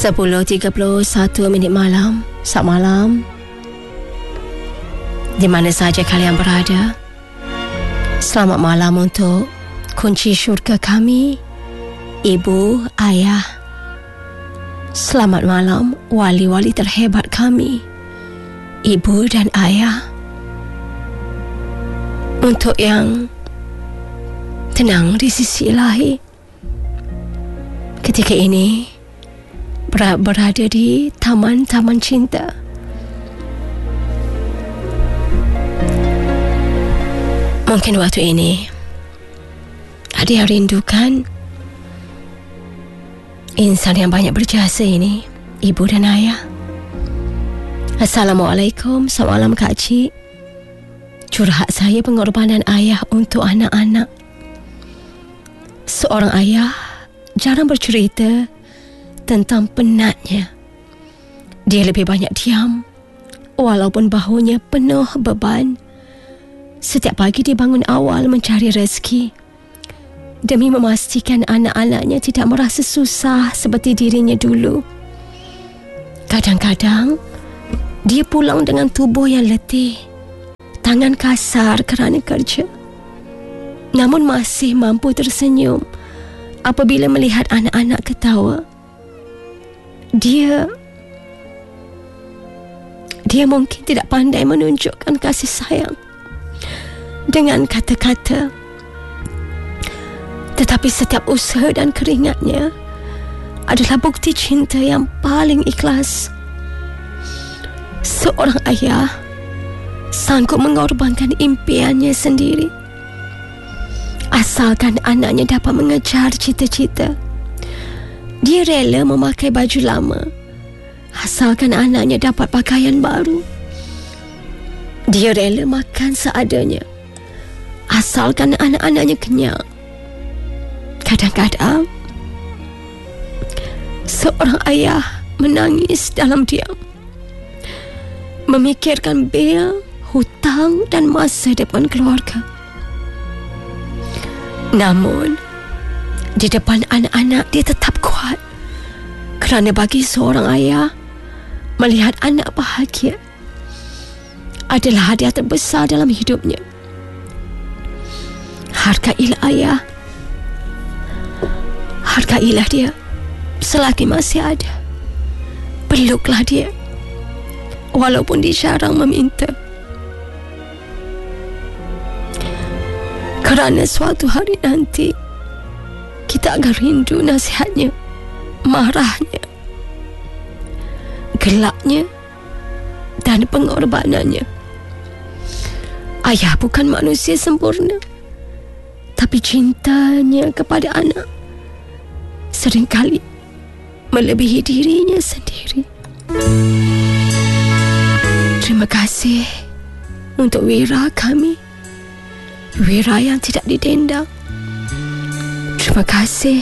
10.31 malam. Selamat malam. Di mana sahaja kalian berada, selamat malam untuk kunci syurga kami, ibu, ayah. Selamat malam wali-wali terhebat kami, ibu dan ayah. Untuk yang tenang di sisi ilahi ketika ini, berada di taman-taman cinta. Mungkin waktu ini ada yang rindukan insan yang banyak berjasa ini, ibu dan ayah. Assalamualaikum, selamat malam Kak Cik. Curhat saya pengorbanan ayah untuk anak-anak. Seorang ayah jarang bercerita tentang penatnya. Dia lebih banyak diam, walaupun bahunya penuh beban. Setiap pagi dia bangun awal mencari rezeki demi memastikan anak-anaknya tidak merasa susah seperti dirinya dulu. Kadang-kadang dia pulang dengan tubuh yang letih, tangan kasar kerana kerja, namun masih mampu tersenyum apabila melihat anak-anak ketawa. Dia mungkin tidak pandai menunjukkan kasih sayang dengan kata-kata, tetapi setiap usaha dan keringatnya adalah bukti cinta yang paling ikhlas. Seorang ayah sanggup mengorbankan impiannya sendiri asalkan anaknya dapat mengejar cita-cita. Dia rela memakai baju lama asalkan anaknya dapat pakaian baru. Dia rela makan seadanya asalkan anak-anaknya kenyang. Kadang-kadang seorang ayah menangis dalam diam, memikirkan bil, hutang dan masa depan keluarga. Namun di depan anak-anak dia tetap kuat, kerana bagi seorang ayah, melihat anak bahagia adalah hadiah terbesar dalam hidupnya. Hargailah ayah, hargailah dia selagi masih ada. Peluklah dia walaupun dia jarang meminta, kerana suatu hari nanti kita akan rindu nasihatnya, marahnya, gelaknya dan pengorbanannya. Ayah bukan manusia sempurna, tapi cintanya kepada anak seringkali melebihi dirinya sendiri. Terima kasih untuk Wira kami, Wira yang tidak didendang. Terima kasih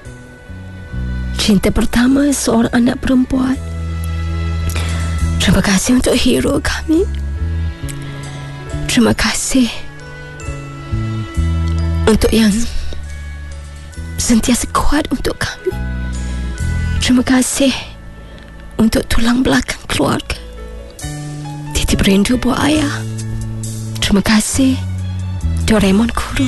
cinta pertama seorang anak perempuan. Terima kasih untuk hero kami. Terima kasih untuk yang sentiasa kuat untuk kami. Terima kasih untuk tulang belakang keluarga. Titip rindu buat ayah. Terima kasih Doraemonku.